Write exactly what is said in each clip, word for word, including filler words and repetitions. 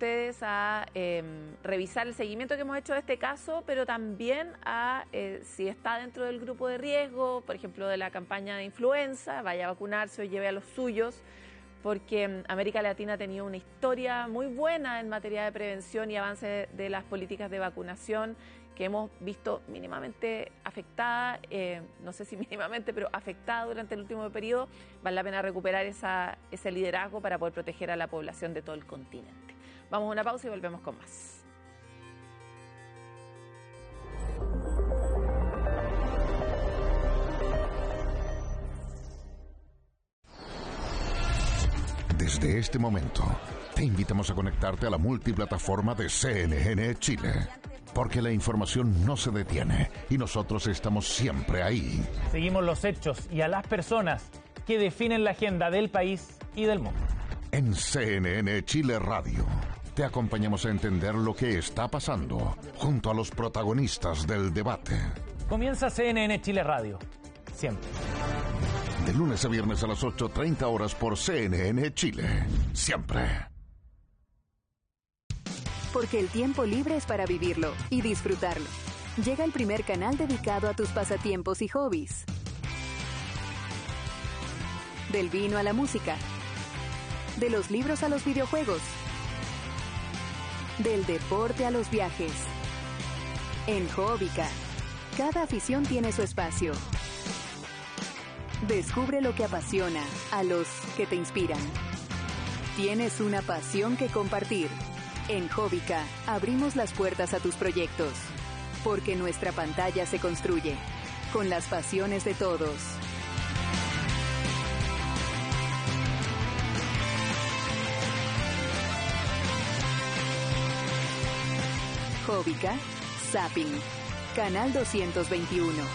ustedes a eh, revisar el seguimiento que hemos hecho de este caso, pero también a eh, si está dentro del grupo de riesgo, por ejemplo, de la campaña de influenza, vaya a vacunarse o lleve a los suyos, porque América Latina ha tenido una historia muy buena en materia de prevención y avance de las políticas de vacunación que hemos visto mínimamente afectada, eh, no sé si mínimamente, pero afectada durante el último periodo. Vale la pena recuperar esa, ese liderazgo para poder proteger a la población de todo el continente. Vamos a una pausa y volvemos con más. Desde este momento, te invitamos a conectarte a la multiplataforma de C N N Chile, porque la información no se detiene y nosotros estamos siempre ahí. Seguimos los hechos y a las personas que definen la agenda del país y del mundo. En C N N Chile Radio, te acompañamos a entender lo que está pasando junto a los protagonistas del debate. Comienza C N N Chile Radio, siempre. De lunes a viernes a las ocho treinta horas por C N N Chile, siempre. Porque el tiempo libre es para vivirlo y disfrutarlo. Llega el primer canal dedicado a tus pasatiempos y hobbies. Del vino a la música. De los libros a los videojuegos. Del deporte a los viajes. En Hobbica, cada afición tiene su espacio. Descubre lo que apasiona a los que te inspiran. Tienes una pasión que compartir. En Hobbica abrimos las puertas a tus proyectos, porque nuestra pantalla se construye con las pasiones de todos. Hobbica, Zapping, Canal doscientos veintiuno.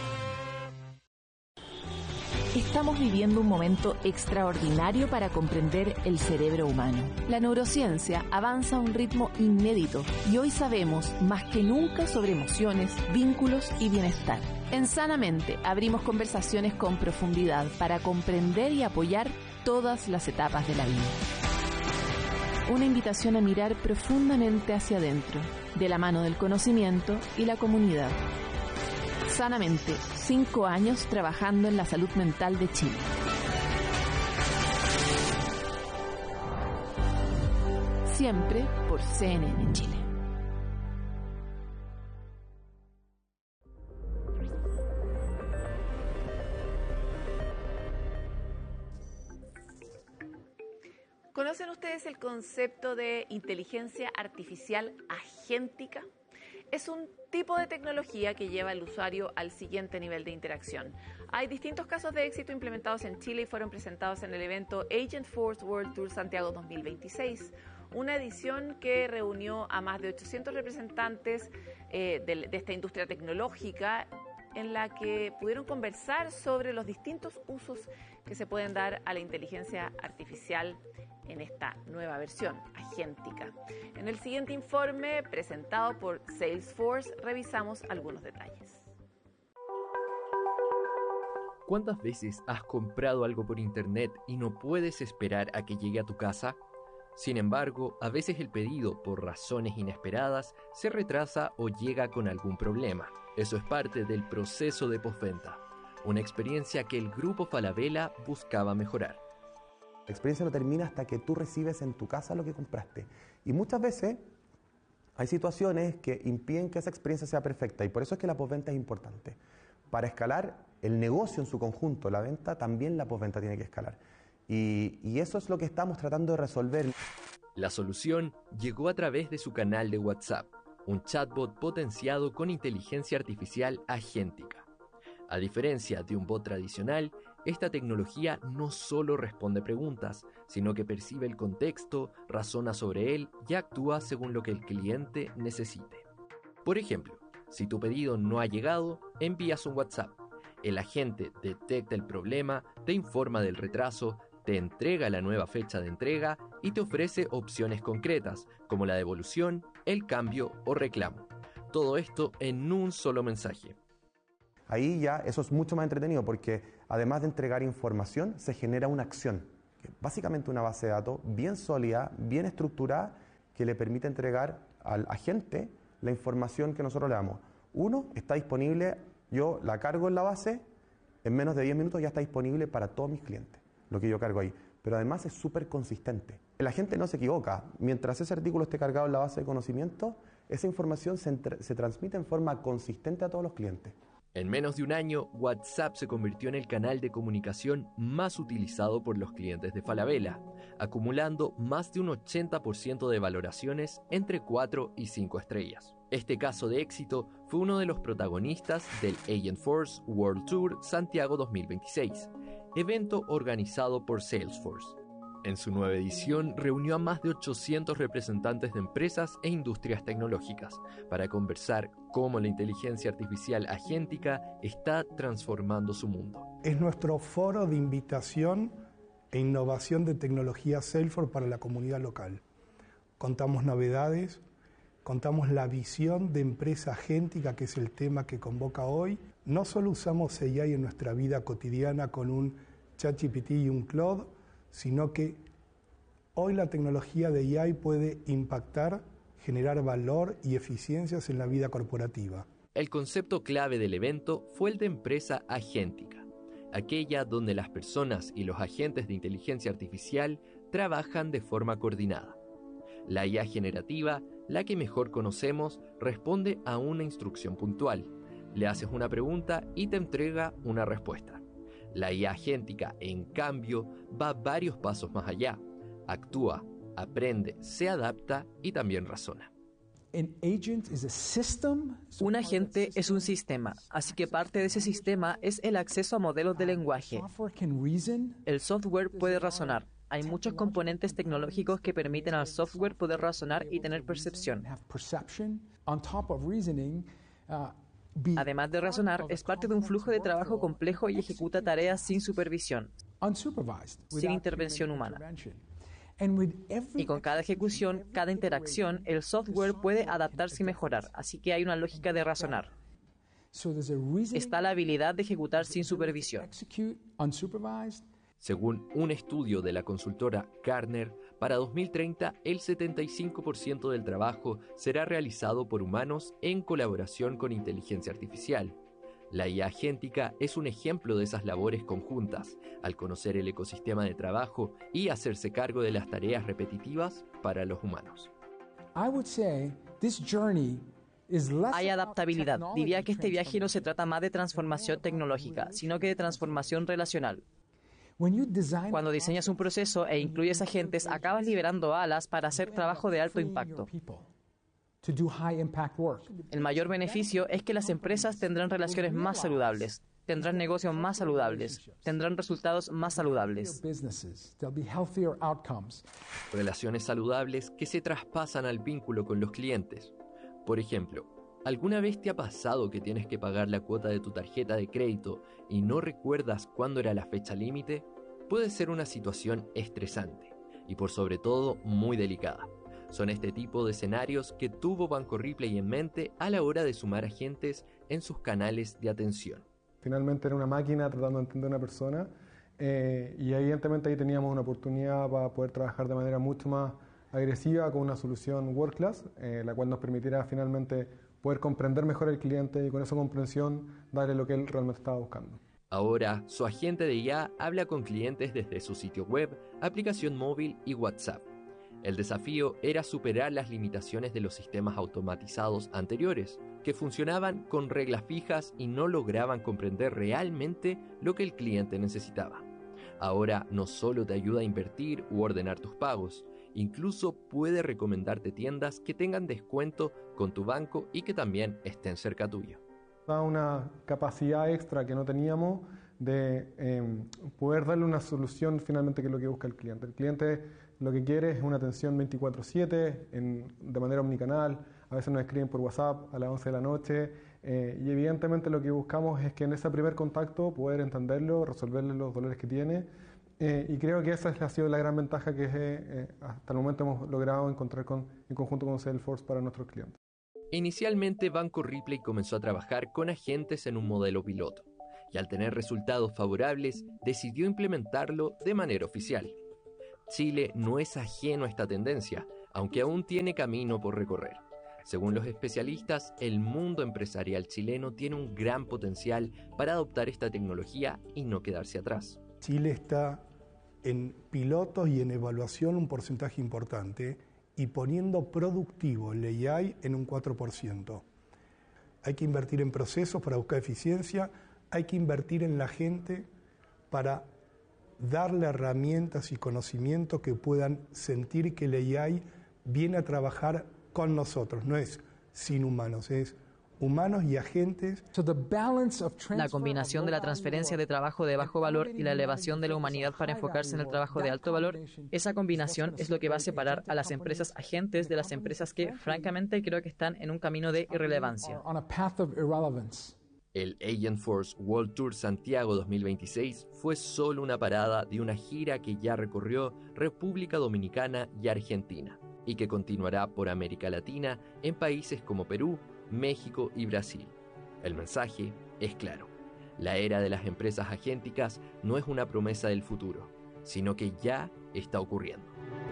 Estamos viviendo un momento extraordinario para comprender el cerebro humano. La neurociencia avanza a un ritmo inédito y hoy sabemos más que nunca sobre emociones, vínculos y bienestar. En Sanamente abrimos conversaciones con profundidad para comprender y apoyar todas las etapas de la vida. Una invitación a mirar profundamente hacia adentro, de la mano del conocimiento y la comunidad. Sanamente, cinco años trabajando en la salud mental de Chile. Siempre por C N N Chile. ¿Conocen ustedes el concepto de inteligencia artificial agéntica? Es un tipo de tecnología que lleva al usuario al siguiente nivel de interacción. Hay distintos casos de éxito implementados en Chile y fueron presentados en el evento Agent Force World Tour Santiago dos mil veintiséis, una edición que reunió a más de ochocientos representantes eh, de, de esta industria tecnológica, en la que pudieron conversar sobre los distintos usos que se pueden dar a la inteligencia artificial en esta nueva versión, agéntica. En el siguiente informe, presentado por Salesforce, revisamos algunos detalles. ¿Cuántas veces has comprado algo por internet y no puedes esperar a que llegue a tu casa? Sin embargo, a veces el pedido, por razones inesperadas, se retrasa o llega con algún problema. Eso es parte del proceso de postventa, una experiencia que el Grupo Falabella buscaba mejorar. La experiencia no termina hasta que tú recibes en tu casa lo que compraste. Y muchas veces hay situaciones que impiden que esa experiencia sea perfecta, y por eso es que la postventa es importante. Para escalar el negocio en su conjunto, la venta, también la postventa tiene que escalar. Y, y eso es lo que estamos tratando de resolver. La solución llegó a través de su canal de WhatsApp, un chatbot potenciado con inteligencia artificial agéntica. A diferencia de un bot tradicional, esta tecnología no solo responde preguntas, sino que percibe el contexto, razona sobre él y actúa según lo que el cliente necesite. Por ejemplo, si tu pedido no ha llegado, envías un WhatsApp. El agente detecta el problema, te informa del retraso, te entrega la nueva fecha de entrega y te ofrece opciones concretas, como la devolución, el cambio o reclamo. Todo esto en un solo mensaje. Ahí ya eso es mucho más entretenido, porque además de entregar información, se genera una acción, que es básicamente una base de datos bien sólida, bien estructurada, que le permite entregar al agente la información que nosotros le damos. Uno, está disponible, yo la cargo en la base, en menos de diez minutos ya está disponible para todos mis clientes, lo que yo cargo ahí. Pero además es súper consistente. La gente no se equivoca. Mientras ese artículo esté cargado en la base de conocimiento, esa información se, se transmite en forma consistente a todos los clientes. En menos de un año, WhatsApp se convirtió en el canal de comunicación más utilizado por los clientes de Falabella, acumulando más de un ochenta por ciento de valoraciones entre cuatro y cinco estrellas. Este caso de éxito fue uno de los protagonistas del Agentforce World Tour Santiago dos mil veintiséis, evento organizado por Salesforce. En su nueva edición reunió a más de ochocientos representantes de empresas e industrias tecnológicas para conversar cómo la inteligencia artificial agéntica está transformando su mundo. Es nuestro foro de invitación e innovación de tecnología Salesforce para la comunidad local. Contamos novedades, contamos la visión de empresa agéntica, que es el tema que convoca hoy. No solo usamos A I en nuestra vida cotidiana con un ChatGPT y un Claude, sino que hoy la tecnología de A I puede impactar, generar valor y eficiencias en la vida corporativa. El concepto clave del evento fue el de empresa agéntica, aquella donde las personas y los agentes de inteligencia artificial trabajan de forma coordinada. La I A generativa, la que mejor conocemos, responde a una instrucción puntual. Le haces una pregunta y te entrega una respuesta. La I A agéntica, en cambio, va varios pasos más allá. Actúa, aprende, se adapta y también razona. Un agente es un sistema, así que parte de ese sistema es el acceso a modelos de lenguaje. El software puede razonar. Hay muchos componentes tecnológicos que permiten al software poder razonar y tener percepción. Además de razonar, es parte de un flujo de trabajo complejo y ejecuta tareas sin supervisión, sin intervención humana. Y con cada ejecución, cada interacción, el software puede adaptarse y mejorar, así que hay una lógica de razonar. Está la habilidad de ejecutar sin supervisión. Según un estudio de la consultora Gartner, para dos mil treinta el setenta y cinco por ciento del trabajo será realizado por humanos en colaboración con inteligencia artificial. La I A agéntica es un ejemplo de esas labores conjuntas, al conocer el ecosistema de trabajo y hacerse cargo de las tareas repetitivas para los humanos. Hay adaptabilidad. Diría que este viaje no se trata más de transformación tecnológica, sino que de transformación relacional. Cuando diseñas un proceso e incluyes agentes, acabas liberando alas para hacer trabajo de alto impacto. El mayor beneficio es que las empresas tendrán relaciones más saludables, tendrán negocios más saludables, tendrán resultados más saludables. Relaciones saludables que se traspasan al vínculo con los clientes. Por ejemplo, ¿alguna vez te ha pasado que tienes que pagar la cuota de tu tarjeta de crédito y no recuerdas cuándo era la fecha límite? Puede ser una situación estresante y por sobre todo muy delicada. Son este tipo de escenarios que tuvo Banco Ripley en mente a la hora de sumar agentes en sus canales de atención. Finalmente era una máquina tratando de entender a una persona eh, y evidentemente ahí teníamos una oportunidad para poder trabajar de manera mucho más agresiva con una solución world class, eh, la cual nos permitiera finalmente poder comprender mejor al cliente y con esa comprensión darle lo que él realmente estaba buscando. Ahora, su agente de I A habla con clientes desde su sitio web, aplicación móvil y WhatsApp. El desafío era superar las limitaciones de los sistemas automatizados anteriores, que funcionaban con reglas fijas y no lograban comprender realmente lo que el cliente necesitaba. Ahora no solo te ayuda a invertir u ordenar tus pagos, incluso puede recomendarte tiendas que tengan descuento con tu banco y que también estén cerca tuyo. Da una capacidad extra que no teníamos de eh, poder darle una solución finalmente que es lo que busca el cliente. El cliente lo que quiere es una atención veinticuatro siete de manera omnicanal, a veces nos escriben por WhatsApp a las once de la noche eh, y evidentemente lo que buscamos es que en ese primer contacto poder entenderlo, resolverle los dolores que tiene eh, y creo que esa ha sido la gran ventaja que eh, hasta el momento hemos logrado encontrar con, en conjunto con Salesforce para nuestros clientes. Inicialmente Banco Ripley comenzó a trabajar con agentes en un modelo piloto y al tener resultados favorables decidió implementarlo de manera oficial. Chile no es ajeno a esta tendencia, aunque aún tiene camino por recorrer. Según los especialistas, el mundo empresarial chileno tiene un gran potencial para adoptar esta tecnología y no quedarse atrás. Chile está en pilotos y en evaluación un porcentaje importante y poniendo productivo el A I en un cuatro por ciento. Hay que invertir en procesos para buscar eficiencia, hay que invertir en la gente para darle herramientas y conocimiento que puedan sentir que el A I viene a trabajar con nosotros, no es sin humanos, es humanos y agentes. La combinación de la transferencia de trabajo de bajo valor y la elevación de la humanidad para enfocarse en el trabajo de alto valor, esa combinación es lo que va a separar a las empresas agentes de las empresas que, francamente, creo que están en un camino de irrelevancia. El Agentforce World Tour Santiago dos mil veintiséis fue solo una parada de una gira que ya recorrió República Dominicana y Argentina, y que continuará por América Latina en países como Perú, México y Brasil. El mensaje es claro: la era de las empresas agénticas no es una promesa del futuro, sino que ya está ocurriendo.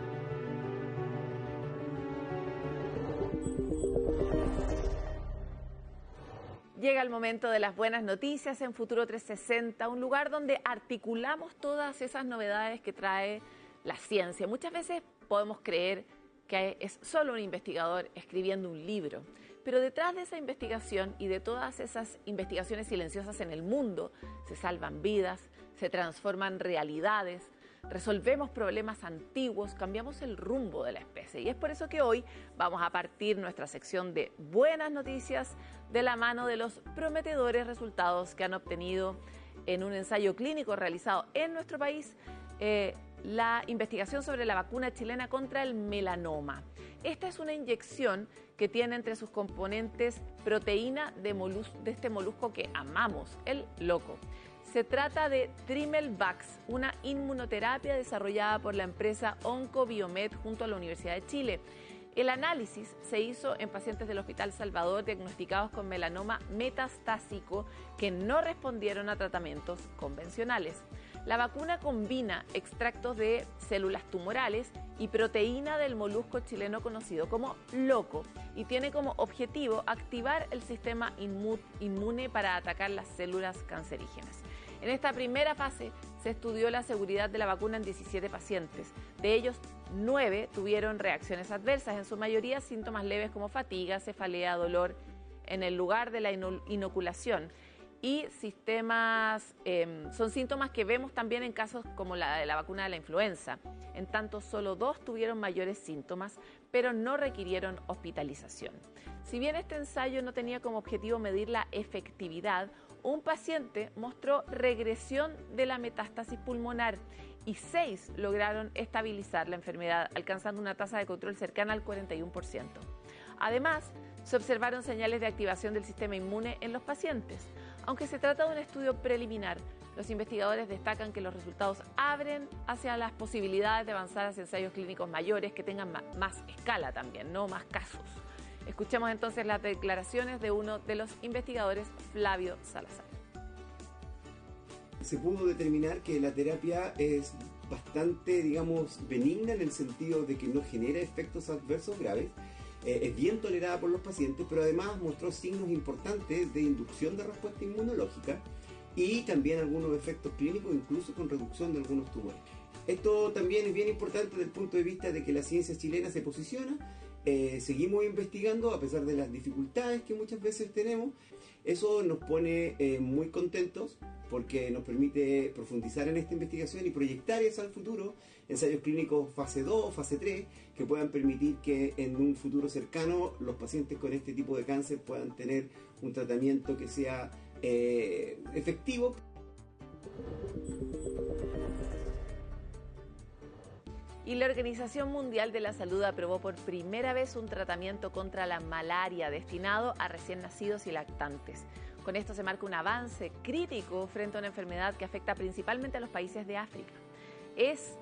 Llega el momento de las buenas noticias en Futuro trescientos sesenta, un lugar donde articulamos todas esas novedades que trae la ciencia. Muchas veces podemos creer que es solo un investigador escribiendo un libro, pero detrás de esa investigación y de todas esas investigaciones silenciosas en el mundo se salvan vidas, se transforman realidades, resolvemos problemas antiguos, cambiamos el rumbo de la especie. Y es por eso que hoy vamos a partir nuestra sección de buenas noticias de la mano de los prometedores resultados que han obtenido en un ensayo clínico realizado en nuestro país, eh, la investigación sobre la vacuna chilena contra el melanoma. Esta es una inyección que tiene entre sus componentes proteína de, molus- de este molusco que amamos, el loco. Se trata de Trimelvax, una inmunoterapia desarrollada por la empresa Oncobiomed junto a la Universidad de Chile. El análisis se hizo en pacientes del Hospital Salvador diagnosticados con melanoma metastásico que no respondieron a tratamientos convencionales. La vacuna combina extractos de células tumorales y proteína del molusco chileno conocido como loco y tiene como objetivo activar el sistema inmune para atacar las células cancerígenas. En esta primera fase se estudió la seguridad de la vacuna en diecisiete pacientes. De ellos, nueve tuvieron reacciones adversas, en su mayoría síntomas leves como fatiga, cefalea, dolor en el lugar de la inoculación. Y sistemas, eh, son síntomas que vemos también en casos como la de la vacuna de la influenza. En tanto, solo dos tuvieron mayores síntomas, pero no requirieron hospitalización. Si bien este ensayo no tenía como objetivo medir la efectividad, un paciente mostró regresión de la metástasis pulmonar y seis lograron estabilizar la enfermedad, alcanzando una tasa de control cercana al cuarenta y uno por ciento. Además, se observaron señales de activación del sistema inmune en los pacientes. Aunque se trata de un estudio preliminar, los investigadores destacan que los resultados abren hacia las posibilidades de avanzar hacia ensayos clínicos mayores que tengan más escala también, no más casos. Escuchemos entonces las declaraciones de uno de los investigadores, Flavio Salazar. Se pudo determinar que la terapia es bastante, digamos, benigna en el sentido de que no genera efectos adversos graves. Eh, es bien tolerada por los pacientes, pero además mostró signos importantes de inducción de respuesta inmunológica y también algunos efectos clínicos, incluso con reducción de algunos tumores. Esto también es bien importante desde el punto de vista de que la ciencia chilena se posiciona. Eh, seguimos investigando a pesar de las dificultades que muchas veces tenemos. Eso nos pone eh, muy contentos porque nos permite profundizar en esta investigación y proyectar eso al futuro, ensayos clínicos fase dos, fase tres, que puedan permitir que en un futuro cercano los pacientes con este tipo de cáncer puedan tener un tratamiento que sea eh, efectivo. Y la Organización Mundial de la Salud aprobó por primera vez un tratamiento contra la malaria destinado a recién nacidos y lactantes. Con esto se marca un avance crítico frente a una enfermedad que afecta principalmente a los países de África. Es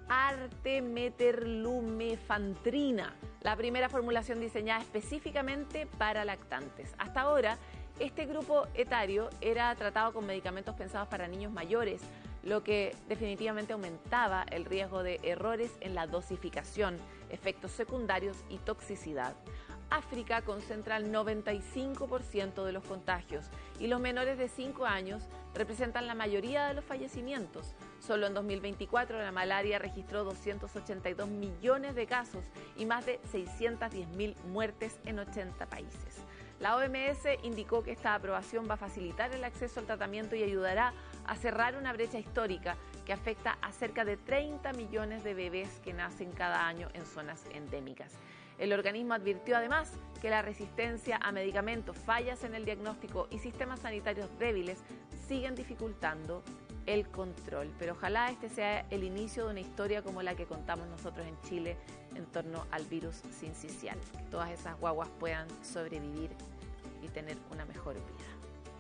artemetherlumefantrina, la primera formulación diseñada específicamente para lactantes. Hasta ahora, este grupo etario era tratado con medicamentos pensados para niños mayores, lo que definitivamente aumentaba el riesgo de errores en la dosificación, efectos secundarios y toxicidad. África concentra el noventa y cinco por ciento de los contagios y los menores de cinco años representan la mayoría de los fallecimientos. Solo en dos mil veinticuatro la malaria registró doscientos ochenta y dos millones de casos y más de seiscientas diez mil muertes en ochenta países. La O M S indicó que esta aprobación va a facilitar el acceso al tratamiento y ayudará a cerrar una brecha histórica que afecta a cerca de treinta millones de bebés que nacen cada año en zonas endémicas. El organismo advirtió además que la resistencia a medicamentos, fallas en el diagnóstico y sistemas sanitarios débiles siguen dificultando el control. Pero ojalá este sea el inicio de una historia como la que contamos nosotros en Chile en torno al virus sincicial. Que todas esas guaguas puedan sobrevivir y tener una mejor vida.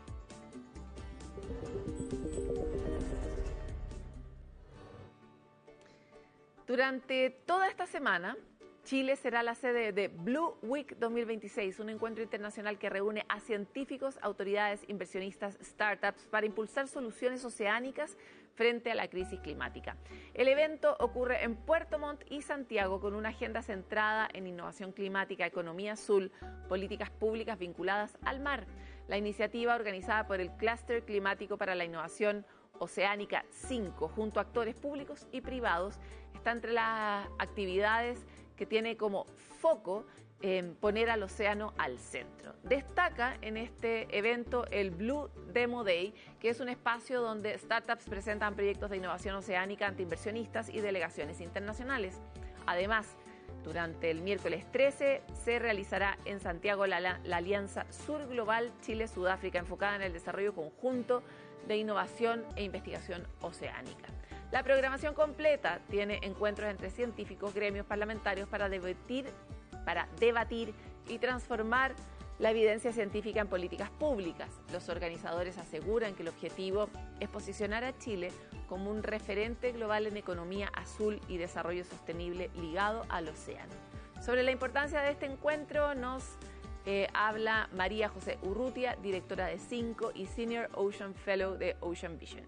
Durante toda esta semana, Chile será la sede de Blue Week dos mil veintiséis, un encuentro internacional que reúne a científicos, autoridades, inversionistas, startups para impulsar soluciones oceánicas frente a la crisis climática. El evento ocurre en Puerto Montt y Santiago con una agenda centrada en innovación climática, economía azul, políticas públicas vinculadas al mar. La iniciativa, organizada por el Clúster Climático para la Innovación Oceánica cinco, junto a actores públicos y privados, está entre las actividades que tiene como foco en poner al océano al centro. Destaca en este evento el Blue Demo Day, que es un espacio donde startups presentan proyectos de innovación oceánica ante inversionistas y delegaciones internacionales. Además, durante el miércoles trece se realizará en Santiago la, la, la Alianza Sur Global Chile-Sudáfrica, enfocada en el desarrollo conjunto de innovación e investigación oceánica. La programación completa tiene encuentros entre científicos, gremios parlamentarios para debatir, para debatir y transformar la evidencia científica en políticas públicas. Los organizadores aseguran que el objetivo es posicionar a Chile como un referente global en economía azul y desarrollo sostenible ligado al océano. Sobre la importancia de este encuentro nos eh, habla María José Urrutia, directora de cinco y Senior Ocean Fellow de Ocean Vision.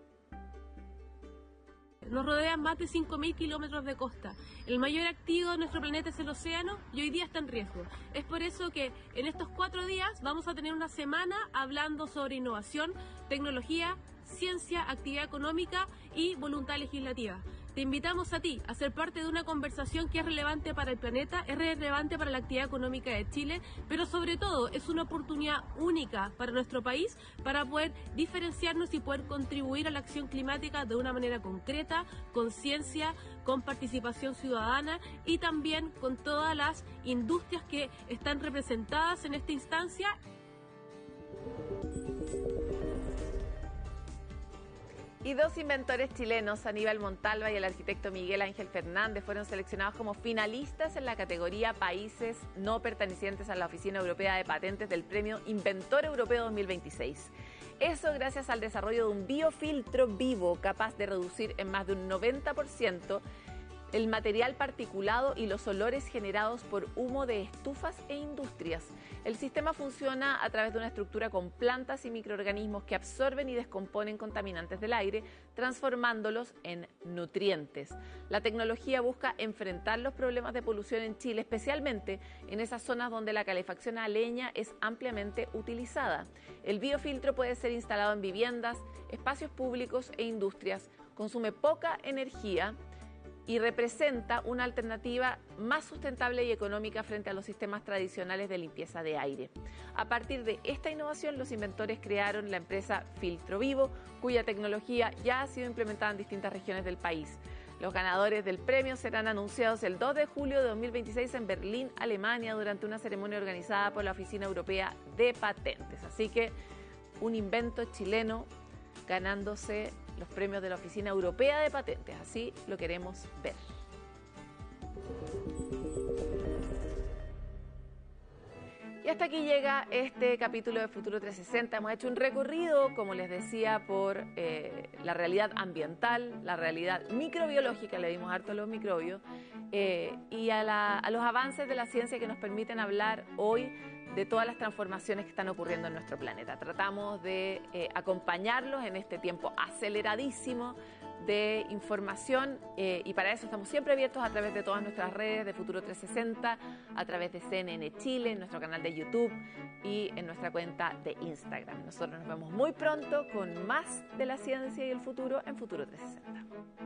Nos rodean más de cinco mil kilómetros de costa. El mayor activo de nuestro planeta es el océano y hoy día está en riesgo. Es por eso que en estos cuatro días vamos a tener una semana hablando sobre innovación, tecnología, ciencia, actividad económica y voluntad legislativa. Te invitamos a ti a ser parte de una conversación que es relevante para el planeta, es relevante para la actividad económica de Chile, pero sobre todo es una oportunidad única para nuestro país para poder diferenciarnos y poder contribuir a la acción climática de una manera concreta, con ciencia, con participación ciudadana y también con todas las industrias que están representadas en esta instancia. Y dos inventores chilenos, Aníbal Montalva y el arquitecto Miguel Ángel Fernández, fueron seleccionados como finalistas en la categoría Países no pertenecientes a la Oficina Europea de Patentes del Premio Inventor Europeo dos mil veintiséis. Eso gracias al desarrollo de un biofiltro vivo capaz de reducir en más de un noventa por ciento el material particulado y los olores generados por humo de estufas e industrias. El sistema funciona a través de una estructura con plantas y microorganismos que absorben y descomponen contaminantes del aire, transformándolos en nutrientes. La tecnología busca enfrentar los problemas de polución en Chile, especialmente en esas zonas donde la calefacción a leña es ampliamente utilizada. El biofiltro puede ser instalado en viviendas, espacios públicos e industrias, consume poca energía y representa una alternativa más sustentable y económica frente a los sistemas tradicionales de limpieza de aire. A partir de esta innovación, los inventores crearon la empresa Filtro Vivo, cuya tecnología ya ha sido implementada en distintas regiones del país. Los ganadores del premio serán anunciados el dos de julio de dos mil veintiséis en Berlín, Alemania, durante una ceremonia organizada por la Oficina Europea de Patentes. Así que un invento chileno ganándose los premios de la Oficina Europea de Patentes. Así lo queremos ver. Y Y hasta aquí llega este capítulo de Futuro trescientos sesenta. Hemos hecho un recorrido, como les decía, por eh, la realidad ambiental, la realidad microbiológica, le dimos harto a los microbios, eh, y a, la, a los avances de la ciencia que nos permiten hablar hoy de todas las transformaciones que están ocurriendo en nuestro planeta. Tratamos de eh, acompañarlos en este tiempo aceleradísimo de información eh, y para eso estamos siempre abiertos a través de todas nuestras redes de Futuro trescientos sesenta, a través de C N N Chile, en nuestro canal de YouTube y en nuestra cuenta de Instagram. Nosotros nos vemos muy pronto con más de la ciencia y el futuro en Futuro trescientos sesenta.